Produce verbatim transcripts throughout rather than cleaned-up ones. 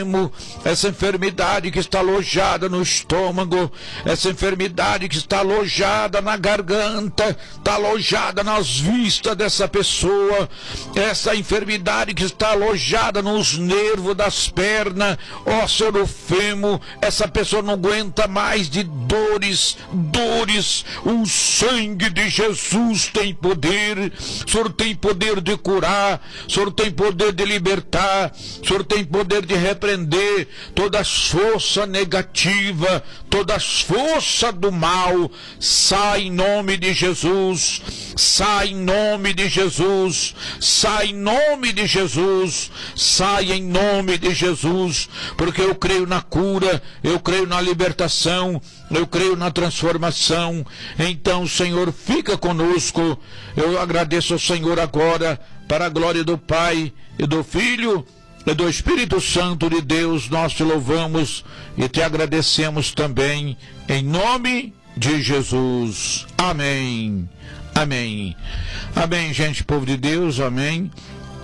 essa enfermidade que está alojada no estômago, essa enfermidade que está alojada na garganta, está alojada nas vistas dessa pessoa, essa enfermidade que está alojada nos nervos das pernas, ósseo do fêmur, essa pessoa não aguenta mais de dores, dores, o sangue de Jesus tem poder, o Senhor tem poder de curar, o Senhor tem poder de libertar, o Senhor tem poder de repreender toda as força negativa, toda as força do mal, sai em nome de Jesus, sai em nome de Jesus, sai em nome de Jesus, sai em nome de Jesus, porque eu creio na cura, eu creio na libertação, eu creio na transformação. Então, Senhor, fica conosco. Eu agradeço ao Senhor agora, para a glória do Pai e do Filho e do Espírito Santo de Deus. Nós te louvamos e te agradecemos também, em nome de Jesus. Amém. Amém. Amém, gente, povo de Deus, amém.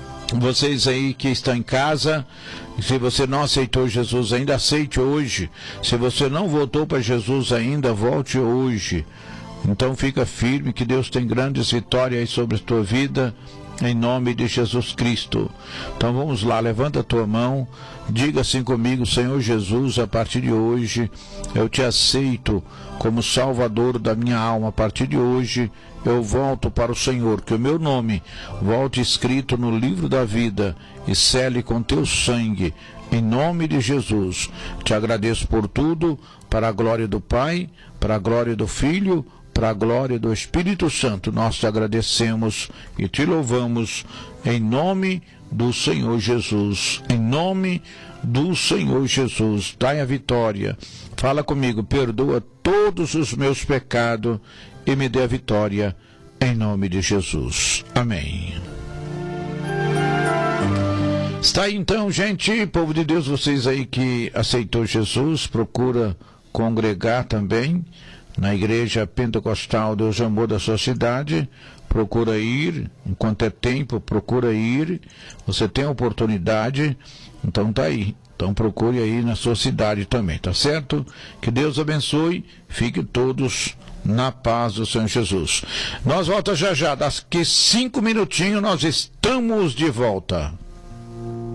Vocês aí que estão em casa, se você não aceitou Jesus ainda, aceite hoje. Se você não voltou para Jesus ainda, volte hoje. Então fica firme, que Deus tem grandes vitórias aí sobre a tua vida, em nome de Jesus Cristo. Então vamos lá, levanta a tua mão, diga assim comigo: Senhor Jesus, a partir de hoje eu te aceito como Salvador da minha alma. A partir de hoje eu volto para o Senhor, que o meu nome volte escrito no livro da vida e cele com teu sangue, em nome de Jesus. Te agradeço por tudo, para a glória do Pai, para a glória do Filho, para a glória do Espírito Santo. Nós te agradecemos e te louvamos, em nome do Senhor Jesus, em nome do Senhor Jesus. Dai a vitória. Fala comigo: perdoa todos os meus pecados e me dê a vitória, em nome de Jesus. Amém. Está aí então, gente, povo de Deus, vocês aí que aceitou Jesus, procura congregar também na igreja pentecostal Deus Amor da sua cidade. Procura ir, enquanto é tempo, procura ir. Você tem a oportunidade, então tá aí. Então procure aí na sua cidade também, tá certo? Que Deus abençoe, fiquem todos na paz do Senhor Jesus. Nós voltamos já já, daqui cinco minutinhos nós estamos de volta.